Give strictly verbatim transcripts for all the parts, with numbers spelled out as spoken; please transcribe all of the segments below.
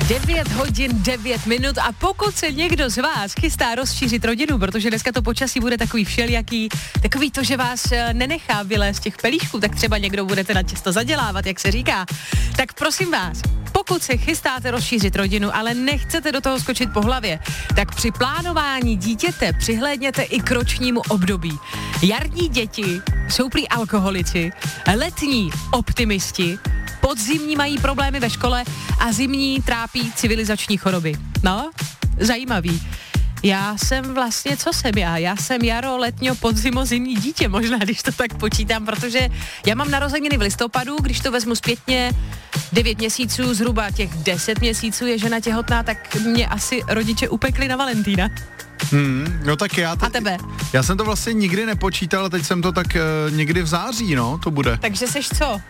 devět hodin, devět minut a pokud se někdo z vás chystá rozšířit rodinu, protože dneska to počasí bude takový všelijaký, takový to, že vás nenechá vylézt z těch pelíšků, tak třeba někdo budete na těsto zadělávat, jak se říká, tak prosím vás, pokud se chystáte rozšířit rodinu, ale nechcete do toho skočit po hlavě, tak při plánování dítěte přihlédněte i k ročnímu období. Jarní děti jsou prý alkoholici, letní optimisti, podzimní mají problémy ve škole a zimní trápí civilizační choroby. No, zajímavý. Já jsem vlastně, co jsem já? Já jsem jaro, letňo, podzimo, zimní dítě možná, když to tak počítám, protože já mám narozeniny v listopadu, když to vezmu zpětně devět měsíců, zhruba těch deset měsíců je žena těhotná, tak mě asi rodiče upekli na Valentína. Hmm, no tak já... Te- a tebe? Já jsem to vlastně nikdy nepočítal, teď jsem to tak uh, někdy v září, no, to bude. Takže seš co? Uh,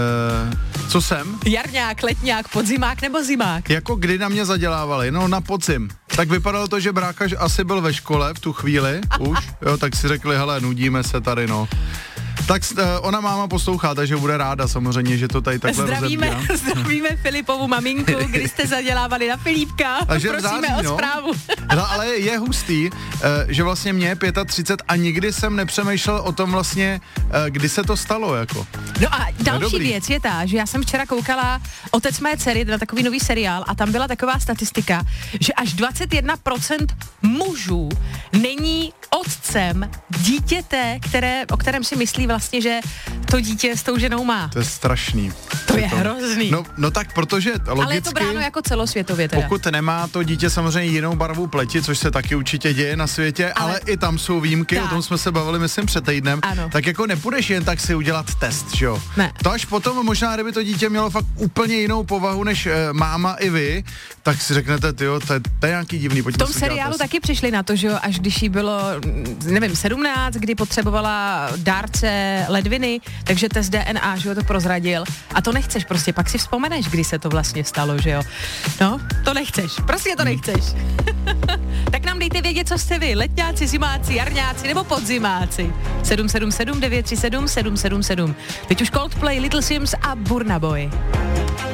co jsem? Jarňák, letňák, podzimák nebo zimák? Jako kdy na mě zadělávali? No na podzim. Tak vypadalo to, že brácha asi byl ve škole v tu chvíli už, jo, tak si řekli, hele, nudíme se tady, no. Tak uh, ona máma poslouchá, takže bude ráda samozřejmě, že to tady takhle Zdravíme, rozebírám. zdravíme Filipovu maminku, kdy jste zadělávali na Filipka. Prosíme září, o no. zprávu. No, ale je hustý, uh, že vlastně mě je třicet pět a nikdy jsem nepřemýšlel o tom vlastně, uh, kdy se to stalo, jako. No a další no, věc je ta, že já jsem včera koukala Otec mé dcery na takový nový seriál a tam byla taková statistika, že až dvacet jedna procent mužů není otcem dítěte, které, o kterém si myslí vlastně, že to dítě s tou ženou má. To je strašný. To je, je to hrozný. No, no tak, protože logicky... Ale je to bráno jako celosvětově teda. Pokud nemá to dítě samozřejmě jinou barvu pleti, což se taky určitě děje na světě, ale, ale i tam jsou výjimky, tak. O tom jsme se bavili, myslím, před týdnem, ano. Tak jako nepůjdeš jen tak si udělat test, že jo? Ne. To až potom možná, kdyby to dítě mělo fakt úplně jinou povahu než e, máma i vy, tak si řeknete, tyjo, to je, to je nějaký divný. V tom seriálu taky přišli na to, že jo, až když jí bylo, nevím, sedmnáct, kdy potřebovala dárce ledviny, takže test D N A, že jo, to prozradil. A to nechceš prostě, pak si vzpomeneš, kdy se to vlastně stalo, že jo. No, to nechceš, prostě to nechceš. Tak nám dejte vědět, co jste vy, letňáci, zimáci, jarňáci nebo podzimáci. sedm sedm sedm devět tři sedm sedm sedm sedm. Teď už Coldplay, Little Sims a Burna Boy.